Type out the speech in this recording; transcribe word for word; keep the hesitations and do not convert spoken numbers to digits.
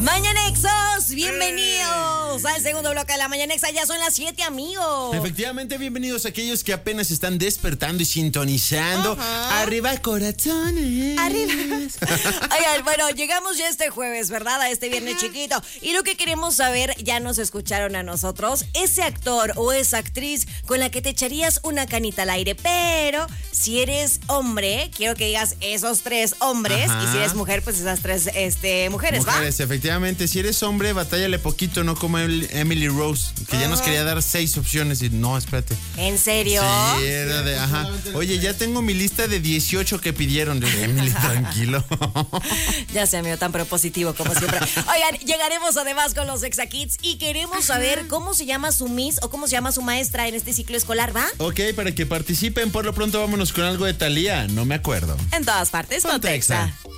Mañanexos, bienvenidos al segundo bloque de la Mañanexa. Ya son las siete, amigos. Efectivamente, bienvenidos a aquellos que apenas están despertando y sintonizando. Ajá. Arriba corazones. Arriba. Oigan, bueno, llegamos ya este jueves, ¿verdad? A este viernes chiquito. Y lo que queremos saber, ya nos escucharon a nosotros, ese actor o esa actriz con la que te echarías una canita al aire. Pero si eres hombre, quiero que digas esos tres hombres. Ajá. Y si eres mujer, pues esas tres este, mujeres, mujeres, ¿va? Mujeres, efectivamente. Si eres hombre, batállale poquito, no como Emily Rose, que ya nos quería dar seis opciones y no, espérate. ¿En serio? Sí, era de, ajá. Oye, ya tengo mi lista de dieciocho que pidieron. De Emily, tranquilo. Ya sea mío, tan propositivo como siempre. Oigan, llegaremos además con los Exa Kids y queremos saber cómo se llama su Miss o cómo se llama su maestra en este ciclo escolar, ¿va? Ok, para que participen, por lo pronto vámonos con algo de Thalía, no me acuerdo. En todas partes, Ponte Exa.